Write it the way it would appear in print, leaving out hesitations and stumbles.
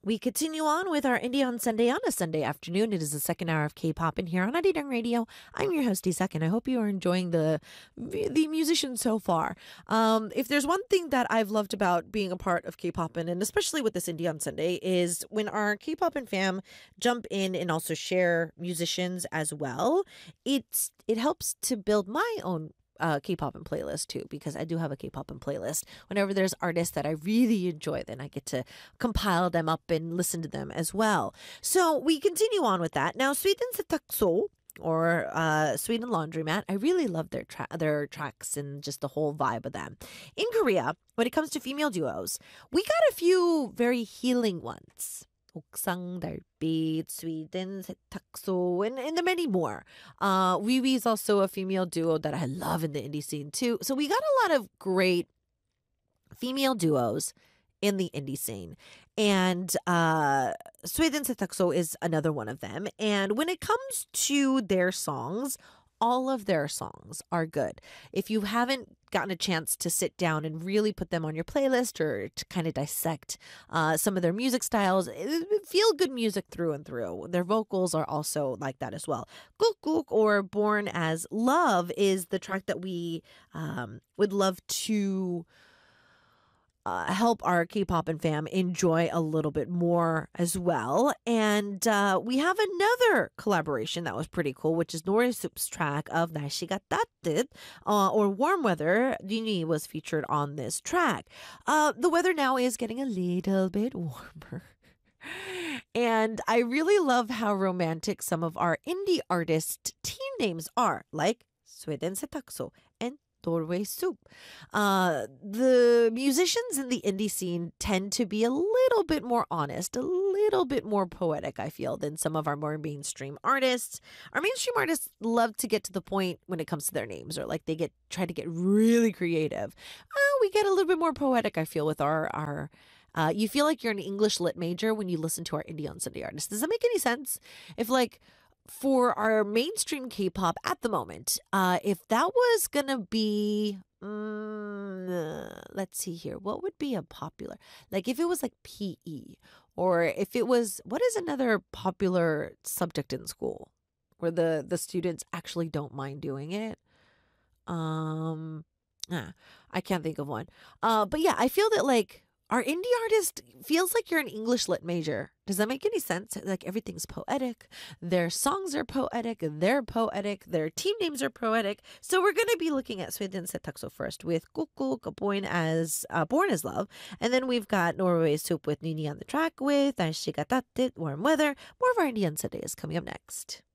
We continue on with our Indie on Sunday on a Sunday afternoon. It is the second hour of K-pop in here on Arirang Radio. I'm your host, Isak, and I hope you are enjoying the musicians so far. If there's one thing that I've loved about being a part of K-pop and especially with this Indie on Sunday is when our K-pop and fam jump in and also share musicians as well. It helps to build my own K-pop and playlist too, because I do have a K-pop and playlist. Whenever there's artists that I really enjoy, then I get to compile them up and listen to them as well. So we continue on with that. Now, Sweden Setakso or Sweden Laundromat, I really love their tracks and just the whole vibe of them. In Korea, when it comes to female duos, we got a few very healing ones. 옥상 달빛, Sweden, 세탁소, and the many more. Wiwi is also a female duo that I love in the indie scene too. So we got a lot of great female duos in the indie scene. And Sweden 세탁소 is another one of them. And when it comes to their songs, all of their songs are good. If you haven't gotten a chance to sit down and really put them on your playlist or to kind of dissect some of their music styles, feel good music through and through. Their vocals are also like that as well. Guk or Born as Love is the track that we would love to help our K-pop and fam enjoy a little bit more as well. And we have another collaboration that was pretty cool, which is Nori Soup's track of 날씨가 따뜻 or Warm Weather. Nini was featured on this track. The weather now is getting a little bit warmer. And I really love how romantic some of our indie artist team names are, like Sweden 세탁소 and Norway Soup. The musicians in the indie scene tend to be a little bit more honest, a little bit more poetic, I feel, than some of our more mainstream artists. Our mainstream artists love to get to the point when it comes to their names, or like they try to get really creative. We get a little bit more poetic, I feel, with our you feel like you're an English lit major when you listen to our Indie on Sunday artists. Does that make any sense? If like for our mainstream K-pop at the moment, if that was gonna be, let's see here, what would be a popular, like if it was like PE, or if it was, what is another popular subject in school where the students actually don't mind doing it? I can't think of one. But yeah, I feel that like our indie artist feels like you're an English lit major. Does that make any sense? Like everything's poetic. Their songs are poetic. They're poetic. Their team names are poetic. So we're going to be looking at Sweden 세탁소 first with Kukuk, Born as Love. And then we've got Norway Soup with Nini on the track with 날씨가 따뜻, Warm Weather. More of our Indian Sunday is coming up next.